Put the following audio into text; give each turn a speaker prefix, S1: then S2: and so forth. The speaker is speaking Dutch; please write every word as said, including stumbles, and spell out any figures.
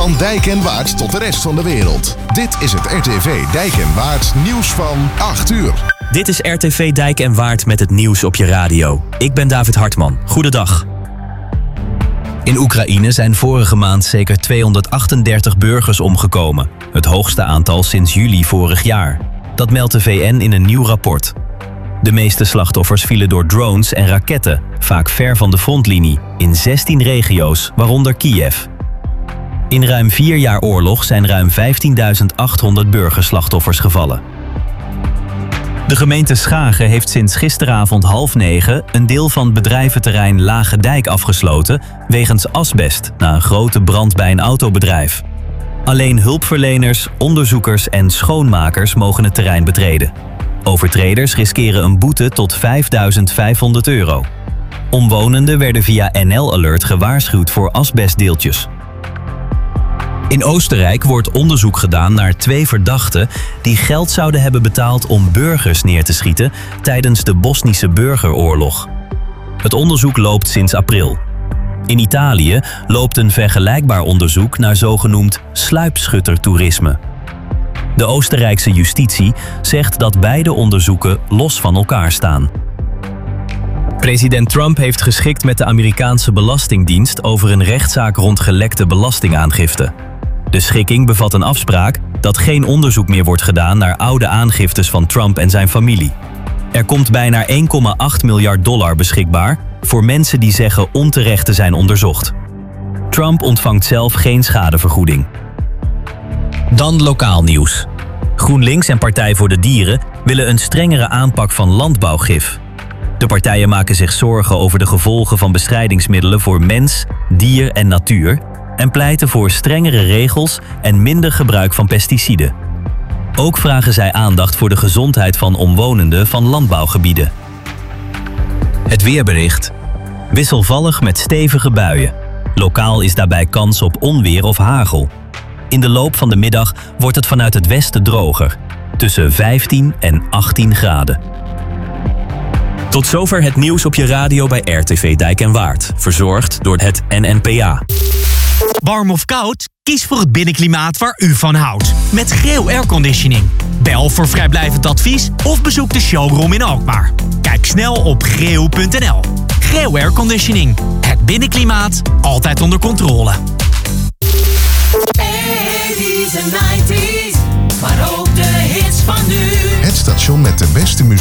S1: Van Dijk en Waard tot de rest van de wereld. Dit is het R T V Dijk en Waard nieuws van acht uur.
S2: Dit is R T V Dijk en Waard met het nieuws op je radio. Ik ben David Hartman. Goedendag.
S3: In Oekraïne zijn vorige maand zeker tweehonderdachtendertig burgers omgekomen. Het hoogste aantal sinds juli vorig jaar. Dat meldt de V N in een nieuw rapport. De meeste slachtoffers vielen door drones en raketten, vaak ver van de frontlinie, in zestien regio's, waaronder Kiev. In ruim vier jaar oorlog zijn ruim vijftienduizend achthonderd burgerslachtoffers gevallen. De gemeente Schagen heeft sinds gisteravond half negen een deel van het bedrijventerrein Lage Dijk afgesloten wegens asbest na een grote brand bij een autobedrijf. Alleen hulpverleners, onderzoekers en schoonmakers mogen het terrein betreden. Overtreders riskeren een boete tot vijfduizend vijfhonderd euro. Omwonenden werden via N L Alert gewaarschuwd voor asbestdeeltjes. In Oostenrijk wordt onderzoek gedaan naar twee verdachten die geld zouden hebben betaald om burgers neer te schieten tijdens de Bosnische burgeroorlog. Het onderzoek loopt sinds april. In Italië loopt een vergelijkbaar onderzoek naar zogenoemd sluipschuttertoerisme. De Oostenrijkse justitie zegt dat beide onderzoeken los van elkaar staan. President Trump heeft geschikt met de Amerikaanse Belastingdienst over een rechtszaak rond gelekte belastingaangifte. De schikking bevat een afspraak dat geen onderzoek meer wordt gedaan naar oude aangiftes van Trump en zijn familie. Er komt bijna één komma acht miljard dollar beschikbaar voor mensen die zeggen onterecht te zijn onderzocht. Trump ontvangt zelf geen schadevergoeding. Dan lokaal nieuws. GroenLinks en Partij voor de Dieren willen een strengere aanpak van landbouwgif. De partijen maken zich zorgen over de gevolgen van bestrijdingsmiddelen voor mens, dier en natuur en pleiten voor strengere regels en minder gebruik van pesticiden. Ook vragen zij aandacht voor de gezondheid van omwonenden van landbouwgebieden. Het weerbericht. Wisselvallig met stevige buien. Lokaal is daarbij kans op onweer of hagel. In de loop van de middag wordt het vanuit het westen droger, tussen vijftien en achttien graden.
S2: Tot zover het nieuws op je radio bij R T V Dijk en Waard, verzorgd door het N N P A.
S4: Warm of koud? Kies voor het binnenklimaat waar u van houdt. Met Greo Airconditioning. Bel voor vrijblijvend advies of bezoek de showroom in Alkmaar. Kijk snel op greo punt n l. Greo Airconditioning. Het binnenklimaat altijd onder controle.
S5: eighties en nineties, maar ook de hits van nu.
S1: Het station met de beste muziek